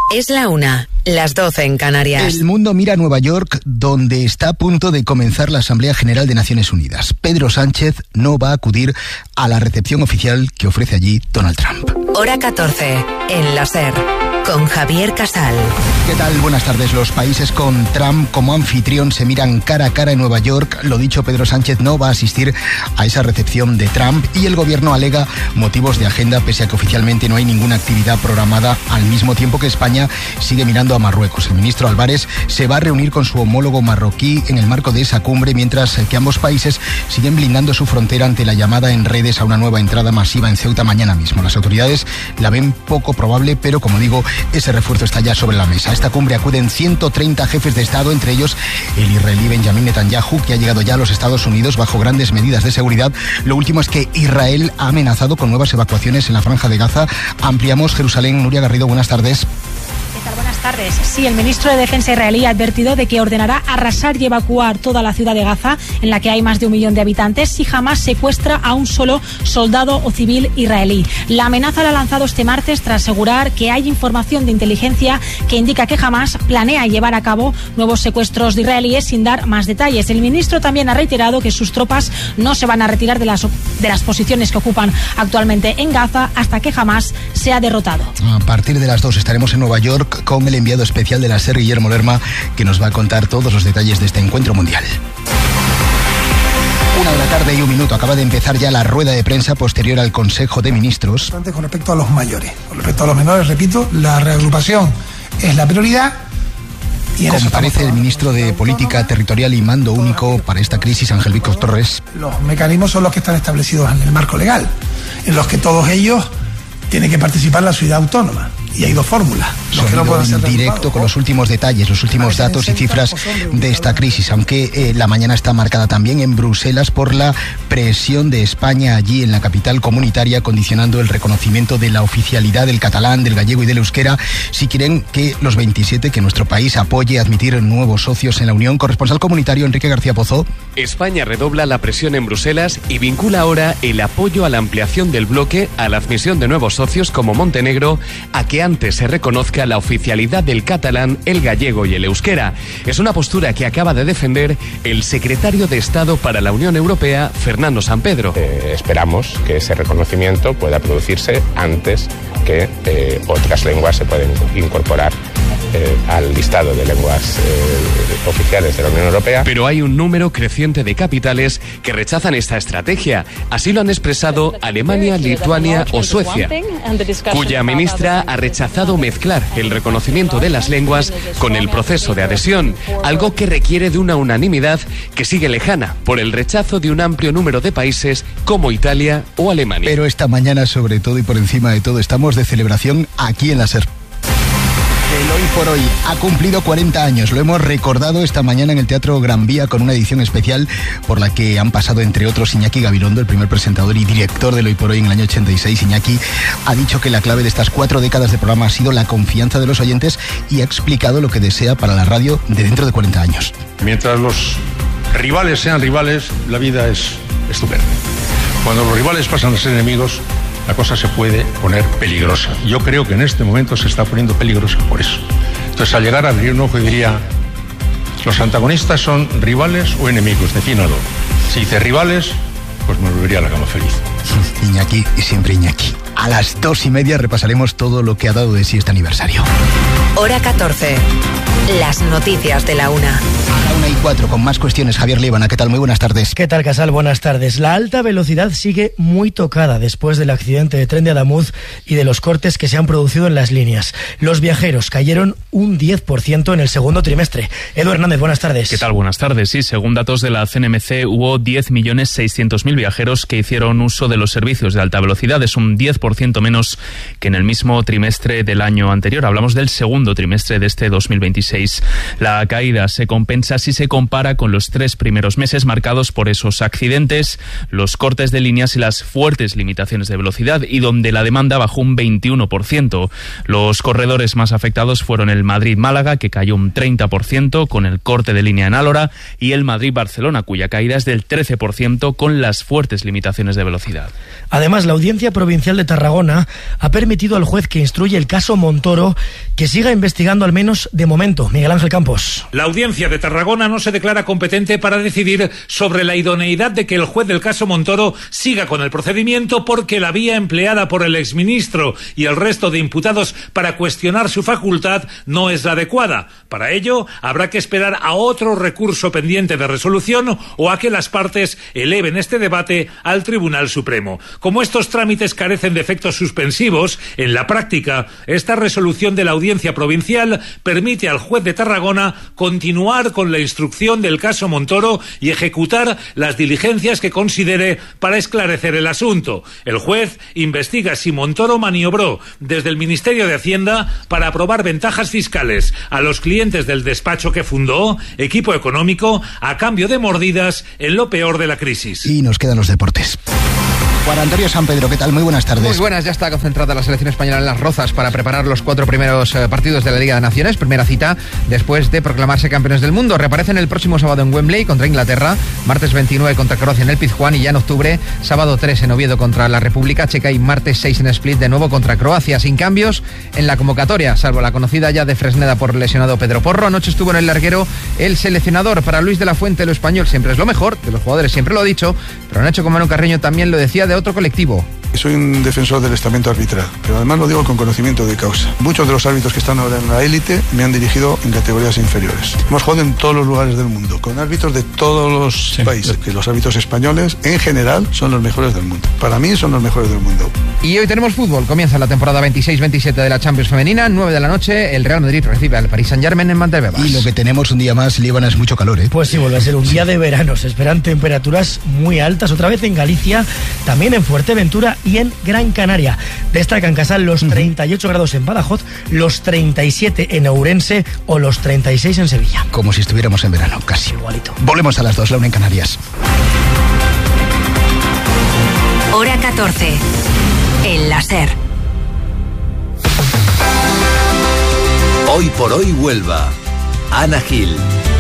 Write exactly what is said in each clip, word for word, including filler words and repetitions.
Es la una, las doce en Canarias. El mundo mira a Nueva York, donde está a punto de comenzar la Asamblea General de Naciones Unidas. Pedro Sánchez no va a acudir a la recepción oficial que ofrece allí Donald Trump. Hora catorce, en la SER, con Javier Casal. ¿Qué tal? Buenas tardes. Los países con Trump como anfitrión se miran cara a cara en Nueva York. Lo dicho, Pedro Sánchez no va a asistir a esa recepción de Trump y el gobierno alega motivos de agenda, pese a que oficialmente no hay ninguna actividad programada, al mismo tiempo que España sigue mirando a Marruecos. El ministro Álvarez se va a reunir con su homólogo marroquí en el marco de esa cumbre, mientras que ambos países siguen blindando su frontera ante la llamada en redes a una nueva entrada masiva en Ceuta mañana mismo. Las autoridades la ven poco probable, pero como digo, ese refuerzo está ya sobre la mesa. A esta cumbre acuden ciento treinta jefes de Estado, entre ellos el israelí Benjamin Netanyahu, que ha llegado ya a los Estados Unidos bajo grandes medidas de seguridad. Lo último es que Israel ha amenazado con nuevas evacuaciones en la Franja de Gaza. Ampliamos Jerusalén. Nuria Garrido, buenas tardes. ¿Qué tal? Buenas tardes. Sí, el ministro de Defensa israelí ha advertido de que ordenará arrasar y evacuar toda la ciudad de Gaza, en la que hay más de un millón de habitantes, si jamás secuestra a un solo soldado o civil israelí. La amenaza la ha lanzado este martes tras asegurar que hay información de inteligencia que indica que Hamás planea llevar a cabo nuevos secuestros de israelíes, sin dar más detalles. El ministro también ha reiterado que sus tropas no se van a retirar de las, de las posiciones que ocupan actualmente en Gaza hasta que Hamás sea derrotado. A partir de las dos estaremos en Nueva York con el enviado especial de la SER, Guillermo Lerma, que nos va a contar todos los detalles de este encuentro mundial. Una de la tarde y un minuto. Acaba de empezar ya la rueda de prensa posterior al Consejo de Ministros. Con respecto a los mayores. Con respecto a los menores, repito, la reagrupación es la prioridad. Y en Comparece el ministro de Política Territorial y Mando Único para esta crisis, Ángel Víctor Torres. Los mecanismos son los que están establecidos en el marco legal, en los que todos ellos tienen que participar la ciudad autónoma. Y hay dos fórmulas. Sonido no en directo con los últimos detalles, los últimos datos y cifras de esta crisis, aunque eh, la mañana está marcada también en Bruselas por la presión de España allí en la capital comunitaria, condicionando el reconocimiento de la oficialidad del catalán, del gallego y del euskera, si quieren que los veintisiete, que nuestro país apoye admitir nuevos socios en la Unión. Corresponsal comunitario Enrique García Pozo. España redobla la presión en Bruselas y vincula ahora el apoyo a la ampliación del bloque a la admisión de nuevos socios como Montenegro, a que antes se reconozca la oficialidad del catalán, el gallego y el euskera. Es una postura que acaba de defender el secretario de Estado para la Unión Europea, Fernando Sampedro. Eh, esperamos que ese reconocimiento pueda producirse antes que eh, otras lenguas se pueden incorporar eh, al listado de lenguas eh, oficiales de la Unión Europea. Pero hay un número creciente de capitales que rechazan esta estrategia. Así lo han expresado Alemania, Lituania o Suecia, cuya ministra ha rechazado mezclar el reconocimiento de las lenguas con el proceso de adhesión, algo que requiere de una unanimidad que sigue lejana por el rechazo de un amplio número de países como Italia o Alemania. Pero esta mañana, sobre todo y por encima de todo, estamos de celebración aquí en la SER. El Hoy por Hoy ha cumplido cuarenta años. Lo hemos recordado esta mañana en el Teatro Gran Vía con una edición especial por la que han pasado, entre otros, Iñaki Gabilondo, el primer presentador y director del Hoy por Hoy en el año ochenta y seis. Iñaki ha dicho que la clave de estas cuatro décadas de programa ha sido la confianza de los oyentes y ha explicado lo que desea para la radio de dentro de cuarenta años. Mientras los rivales sean rivales, la vida es estupenda. Cuando los rivales pasan a ser enemigos, la cosa se puede poner peligrosa. Yo creo que en este momento se está poniendo peligrosa por eso. Entonces, al llegar a abrir un ojo, diría, ¿los antagonistas son rivales o enemigos? Defínalo. Si dice rivales, pues me volvería a la cama feliz. Iñaki y siempre Iñaki. A las dos y media repasaremos todo lo que ha dado de sí este aniversario. Hora catorce. Las noticias de la una. A la una y cuatro, con más cuestiones. Javier Líbana, ¿qué tal? Muy buenas tardes. ¿Qué tal, Casal? Buenas tardes. La alta velocidad sigue muy tocada después del accidente de tren de Adamuz y de los cortes que se han producido en las líneas. Los viajeros cayeron un diez por ciento en el segundo trimestre. Edu Hernández, buenas tardes. ¿Qué tal? Buenas tardes. Sí, según datos de la C N M C, hubo diez millones seiscientos mil viajeros que hicieron uso de los servicios de alta velocidad. Es un diez por ciento menos que en el mismo trimestre del año anterior. Hablamos del segundo trimestre de este dos mil veintidós. dieciséis. La caída se compensa si se compara con los tres primeros meses marcados por esos accidentes, los cortes de líneas y las fuertes limitaciones de velocidad, y donde la demanda bajó un veintiuno por ciento. Los corredores más afectados fueron el Madrid-Málaga, que cayó un treinta por ciento con el corte de línea en Álora, y el Madrid-Barcelona, cuya caída es del trece por ciento con las fuertes limitaciones de velocidad. Además, la Audiencia Provincial de Tarragona ha permitido al juez que instruye el caso Montoro que siga investigando, al menos de momento. Miguel Ángel Campos. La Audiencia de Tarragona no se declara competente para decidir sobre la idoneidad de que el juez del caso Montoro siga con el procedimiento, porque la vía empleada por el exministro y el resto de imputados para cuestionar su facultad no es la adecuada. Para ello, habrá que esperar a otro recurso pendiente de resolución o a que las partes eleven este debate al Tribunal Supremo. Como estos trámites carecen de efectos suspensivos, en la práctica, esta resolución de la Audiencia Provincial permite al juez de Tarragona continuar con la instrucción del caso Montoro y ejecutar las diligencias que considere para esclarecer el asunto. El juez investiga si Montoro maniobró desde el Ministerio de Hacienda para aprobar ventajas fiscales a los clientes del despacho que fundó, Equipo Económico, a cambio de mordidas en lo peor de la crisis. Y nos quedan los deportes. Juan Antonio San Pedro, ¿qué tal? Muy buenas tardes. Muy buenas, ya está concentrada la selección española en Las Rozas para preparar los cuatro primeros eh, partidos de la Liga de Naciones. Primera cita después de proclamarse campeones del mundo. Reaparecen el próximo sábado en Wembley contra Inglaterra, martes veintinueve contra Croacia en el Pizjuán, y ya en octubre, sábado tres en Oviedo contra la República Checa y martes seis en Split de nuevo contra Croacia. Sin cambios en la convocatoria, salvo la conocida ya de Fresneda por lesionado Pedro Porro. Anoche estuvo en el larguero el seleccionador. Para Luis de la Fuente, lo español siempre es lo mejor, de los jugadores siempre lo ha dicho, pero Nacho Comano Carreño también lo decía de otro colectivo. Soy un defensor del estamento arbitral, pero además lo digo con conocimiento de causa. Muchos de los árbitros que están ahora en la élite me han dirigido en categorías inferiores. Hemos jugado en todos los lugares del mundo, con árbitros de todos los sí. países, que los árbitros españoles en general son los mejores del mundo. Para mí son los mejores del mundo. Y hoy tenemos fútbol. Comienza la temporada veintiséis veintisiete de la Champions femenina. nueve de la noche, el Real Madrid recibe al Paris Saint-Germain en Mantebebas. Y lo que tenemos un día más, Líbana, es mucho calor, ¿eh? Pues sí, vuelve a ser un día de verano. Se esperan temperaturas muy altas, otra vez en Galicia, también en Fuerteventura y en Gran Canaria. Destacan Casal los treinta y ocho grados en Badajoz, los treinta y siete en Ourense o los treinta y seis en Sevilla. Como si estuviéramos en verano, casi. Igualito. Volvemos a las dos, la una en Canarias. Hora catorce. El láser. Hoy por hoy Huelva. Ana Gil.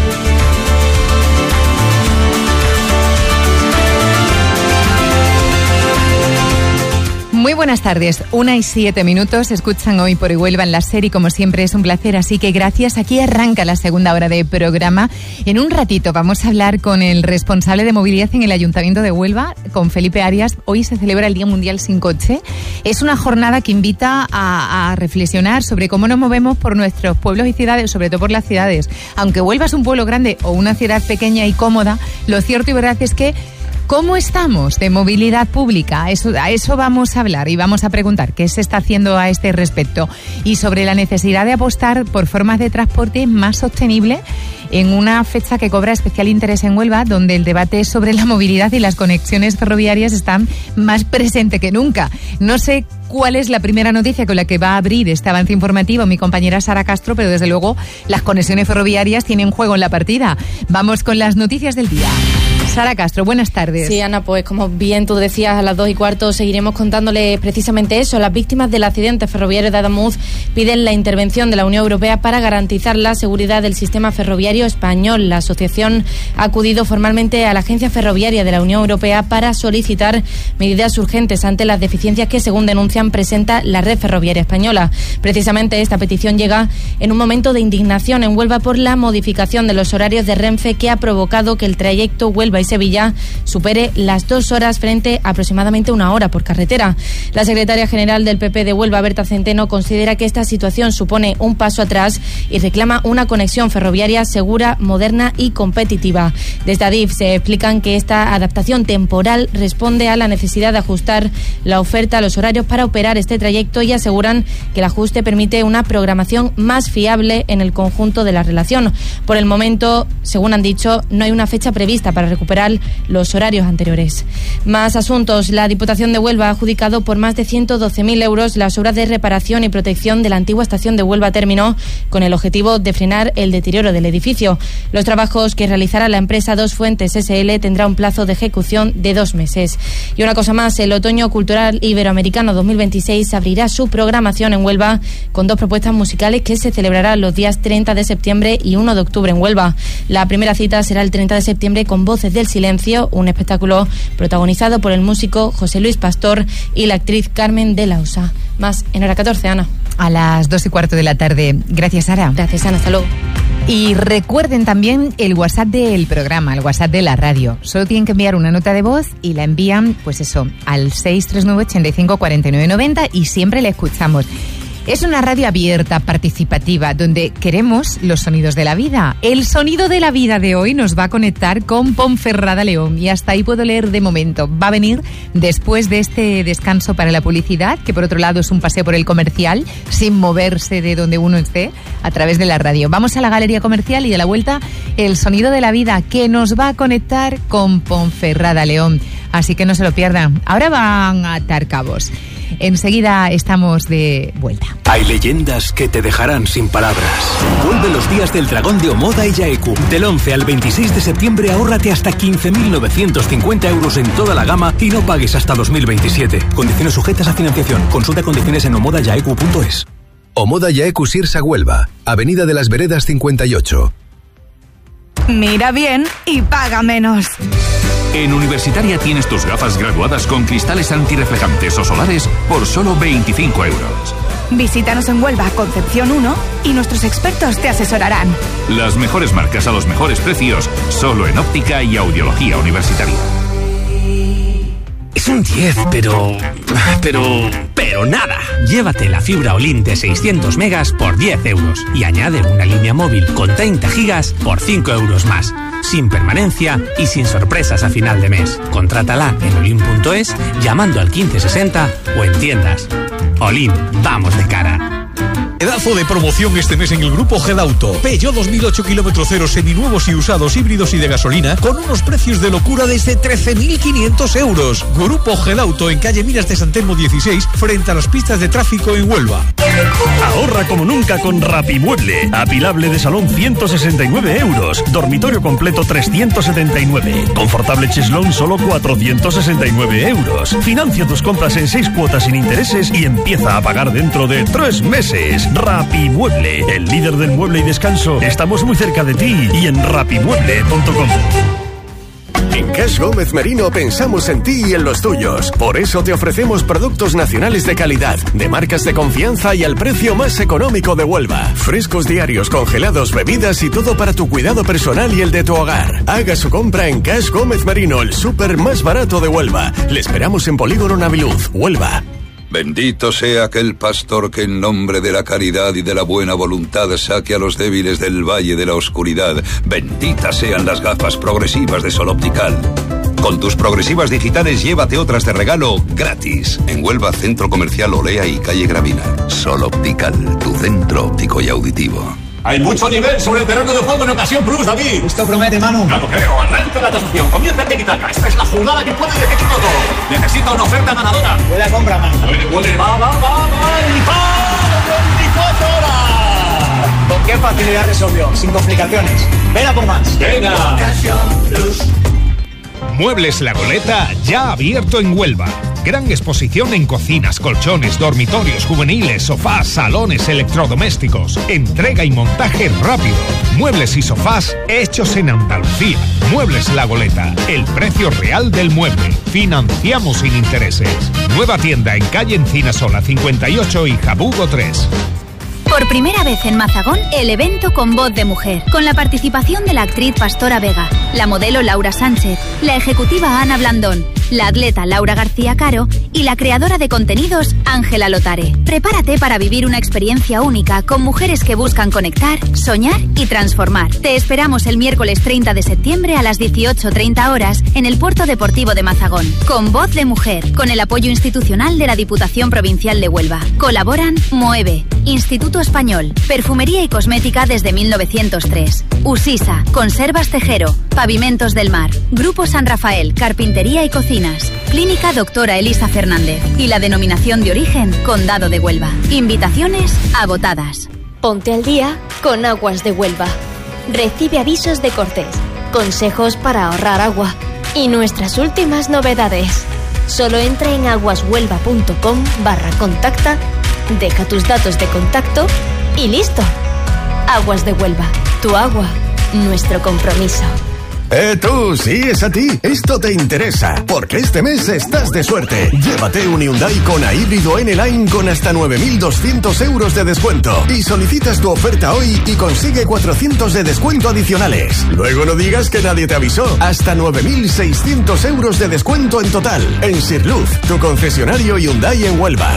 Muy buenas tardes, una y siete minutos, escuchan Hoy por Hoy Huelva en la serie, como siempre es un placer, así que gracias. Aquí arranca la segunda hora de programa. En un ratito vamos a hablar con el responsable de movilidad en el Ayuntamiento de Huelva, con Felipe Arias. Hoy se celebra el Día Mundial Sin Coche. Es una jornada que invita a, a reflexionar sobre cómo nos movemos por nuestros pueblos y ciudades, sobre todo por las ciudades. Aunque Huelva es un pueblo grande o una ciudad pequeña y cómoda, lo cierto y verdad es que ¿cómo estamos de movilidad pública? Eso, a eso vamos a hablar y vamos a preguntar qué se está haciendo a este respecto y sobre la necesidad de apostar por formas de transporte más sostenibles en una fecha que cobra especial interés en Huelva, donde el debate sobre la movilidad y las conexiones ferroviarias están más presente que nunca. No sé cuál es la primera noticia con la que va a abrir este avance informativo mi compañera Sara Castro, pero desde luego las conexiones ferroviarias tienen juego en la partida. Vamos con las noticias del día. Sara Castro, buenas tardes. Sí, Ana, pues como bien tú decías, a las dos y cuarto seguiremos contándole precisamente eso. Las víctimas del accidente ferroviario de Adamuz piden la intervención de la Unión Europea para garantizar la seguridad del sistema ferroviario español. La asociación ha acudido formalmente a la Agencia Ferroviaria de la Unión Europea para solicitar medidas urgentes ante las deficiencias que, según denuncian, presenta la red ferroviaria española. Precisamente esta petición llega en un momento de indignación en Huelva por la modificación de los horarios de Renfe, que ha provocado que el trayecto Huelva y Sevilla supere las dos horas frente a aproximadamente una hora por carretera. La secretaria general del P P de Huelva, Berta Centeno, considera que esta situación supone un paso atrás y reclama una conexión ferroviaria segura, moderna y competitiva. Desde Adif se explican que esta adaptación temporal responde a la necesidad de ajustar la oferta a los horarios para operar este trayecto y aseguran que el ajuste permite una programación más fiable en el conjunto de la relación. Por el momento, según han dicho, no hay una fecha prevista para recuperar recuperar los horarios anteriores. Más asuntos. La Diputación de Huelva ha adjudicado por más de ciento doce mil euros las obras de reparación y protección de la antigua estación de Huelva Término, con el objetivo de frenar el deterioro del edificio. Los trabajos que realizará la empresa Dos Fuentes S L tendrá un plazo de ejecución de dos meses. Y una cosa más, el Otoño Cultural Iberoamericano dos mil veintiséis abrirá su programación en Huelva con dos propuestas musicales que se celebrarán los días treinta de septiembre y uno de octubre en Huelva. La primera cita será el treinta de septiembre con Voces del Silencio, un espectáculo protagonizado por el músico José Luis Pastor y la actriz Carmen de la Osa. Más en hora catorce, Ana. A las dos y cuarto de la tarde. Gracias, Sara. Gracias, Ana. Hasta luego. Y recuerden también el WhatsApp del programa, el WhatsApp de la radio. Solo tienen que enviar una nota de voz y la envían, pues eso, al seis tres nueve, ocho cinco, cuatro nueve nueve cero y siempre la escuchamos. Es una radio abierta, participativa, donde queremos los sonidos de la vida. El sonido de la vida de hoy nos va a conectar con Ponferrada León. Y hasta ahí puedo leer de momento. Va a venir después de este descanso para la publicidad, que por otro lado es un paseo por el comercial, sin moverse de donde uno esté, a través de la radio. Vamos a la galería comercial y de la vuelta, el sonido de la vida, que nos va a conectar con Ponferrada León. Así que no se lo pierdan. Ahora van a atar cabos. Enseguida estamos de vuelta. Hay leyendas que te dejarán sin palabras. Vuelve los días del dragón de Omoda y Yaeku. Del once al veintiséis de septiembre ahórrate hasta quince mil novecientos cincuenta euros en toda la gama y no pagues hasta dos mil veintisiete. Condiciones sujetas a financiación. Consulta condiciones en omoda yaeku punto es. Omoda Yaeku Sirsa Huelva, Avenida de las Veredas cincuenta y ocho. Mira bien y paga menos. En Universitaria tienes tus gafas graduadas con cristales antirreflejantes o solares por solo veinticinco euros. Visítanos en Huelva, Concepción uno, y nuestros expertos te asesorarán. Las mejores marcas a los mejores precios, solo en óptica y audiología universitaria. Es un diez, pero... pero... pero nada. Llévate la fibra Olin de seiscientos megas por diez euros y añade una línea móvil con treinta gigas por cinco euros más. Sin permanencia y sin sorpresas a final de mes. Contrátala en olin punto es llamando al quince sesenta o en tiendas. Olin, vamos de cara. Pedazo de promoción este mes en el Grupo Gedauto. Peugeot dos mil ocho kilómetro cero seminuevos y usados, híbridos y de gasolina con unos precios de locura desde trece mil quinientos euros. Grupo Gedauto en calle Miras de San Telmo dieciséis frente a las pistas de tráfico en Huelva. Ahorra como nunca con Rapimueble. Apilable de salón ciento sesenta y nueve euros. Dormitorio completo trescientos setenta y nueve. Confortable cheslón solo cuatrocientos sesenta y nueve euros. Financia tus compras en seis cuotas sin intereses y empieza a pagar dentro de tres meses. Rapimueble, el líder del mueble y descanso. Estamos muy cerca de ti y en rapimueble punto com. En Cash Gómez Merino pensamos en ti y en los tuyos. Por eso te ofrecemos productos nacionales de calidad, de marcas de confianza y al precio más económico de Huelva. Frescos diarios, congelados, bebidas y todo para tu cuidado personal y el de tu hogar. Haga su compra en Cash Gómez Merino, el súper más barato de Huelva. Le esperamos en Polígono Naviluz, Huelva. Bendito sea aquel pastor que en nombre de la caridad y de la buena voluntad saque a los débiles del valle de la oscuridad. Benditas sean las gafas progresivas de Sol Optical. Con tus progresivas digitales llévate otras de regalo gratis. En Huelva, Centro Comercial Olea y Calle Gravina. Sol Optical, tu centro óptico y auditivo. Hay mucho nivel sobre el terreno de juego en Ocasión Plus, David. Esto promete, Manu. No lo creo. Arranca la tasación. Comienza el Tiki-Taka. Esta es la jugada que puede decidirlo todo. Necesito una oferta ganadora. Buena compra, Manu. Puede, puede. Va, va, va, va. Y va. veinticuatro horas. ¿Con qué facilidad resolvió? Sin complicaciones. Ven a por más. Venga. Ocasión Plus. Muebles La Goleta, ya abierto en Huelva. Gran exposición en cocinas, colchones, dormitorios, juveniles, sofás, salones, electrodomésticos. Entrega y montaje rápido. Muebles y sofás hechos en Andalucía. Muebles La Goleta, el precio real del mueble. Financiamos sin intereses. Nueva tienda en calle Encinasola cincuenta y ocho y Jabugo tres. Por primera vez en Mazagón, el evento con voz de mujer, con la participación de la actriz Pastora Vega, la modelo Laura Sánchez, la ejecutiva Ana Blandón, la atleta Laura García Caro y la creadora de contenidos Ángela Lotare. Prepárate para vivir una experiencia única con mujeres que buscan conectar, soñar y transformar. Te esperamos el miércoles treinta de septiembre a las dieciocho treinta horas en el Puerto Deportivo de Mazagón, con voz de mujer, con el apoyo institucional de la Diputación Provincial de Huelva. Colaboran Moeve, Instituto Español, Perfumería y Cosmética desde mil novecientos tres. Usisa, Conservas Tejero, Pavimentos del Mar, Grupo San Rafael, Carpintería y Cocinas, Clínica Doctora Elisa Fernández y la denominación de origen Condado de Huelva. Invitaciones agotadas. Ponte al día con Aguas de Huelva. Recibe avisos de cortes, consejos para ahorrar agua y nuestras últimas novedades. Solo entra en aguashuelva.com barra contacta, deja tus datos de contacto y listo. Aguas de Huelva, tu agua, nuestro compromiso. ¡Eh tú! Sí, es a ti. Esto te interesa, porque este mes estás de suerte. Llévate un Hyundai Kona híbrido N-Line con hasta nueve mil doscientos euros de descuento. Y solicitas tu oferta hoy y consigue cuatrocientos de descuento adicionales. Luego no digas que nadie te avisó. Hasta nueve mil seiscientos euros de descuento en total. En Sirluz, tu concesionario Hyundai en Huelva.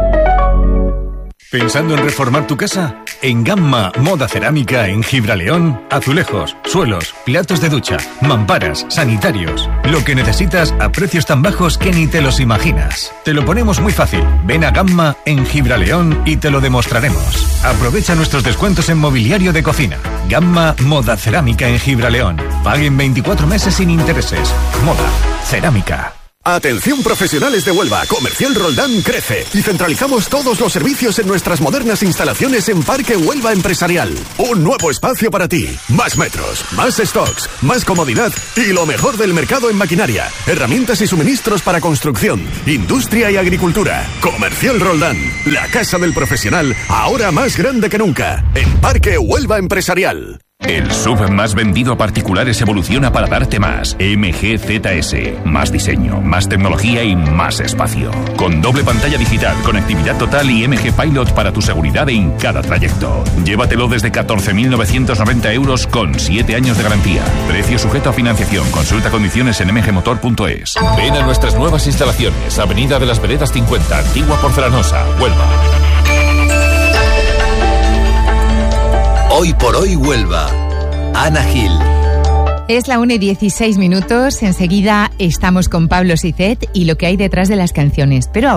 ¿Pensando en reformar tu casa? En Gamma Moda Cerámica en Gibraleón, azulejos, suelos, platos de ducha, mamparas, sanitarios. Lo que necesitas a precios tan bajos que ni te los imaginas. Te lo ponemos muy fácil. Ven a Gamma en Gibraleón y te lo demostraremos. Aprovecha nuestros descuentos en mobiliario de cocina. Gamma Moda Cerámica en Gibraleón. Paguen veinticuatro meses sin intereses. Moda Cerámica. Atención profesionales de Huelva, Comercial Roldán crece y centralizamos todos los servicios en nuestras modernas instalaciones en Parque Huelva Empresarial. Un nuevo espacio para ti, más metros, más stocks, más comodidad y lo mejor del mercado en maquinaria, herramientas y suministros para construcción, industria y agricultura. Comercial Roldán, la casa del profesional, ahora más grande que nunca, en Parque Huelva Empresarial. El S U V más vendido a particulares evoluciona para darte más. M G Z S. Más diseño, más tecnología y más espacio. Con doble pantalla digital, conectividad total y M G Pilot para tu seguridad en cada trayecto. Llévatelo desde catorce mil novecientos noventa euros con siete años de garantía. Precio sujeto a financiación. Consulta condiciones en m g motor punto es. Ven a nuestras nuevas instalaciones. Avenida de las Veredas cincuenta, Antigua Porcelanosa, Huelva. Hoy por hoy Huelva. Ana Gil. Es la una y dieciséis minutos. Enseguida estamos con Pablo Sicet y lo que hay detrás de las canciones. Pero ahora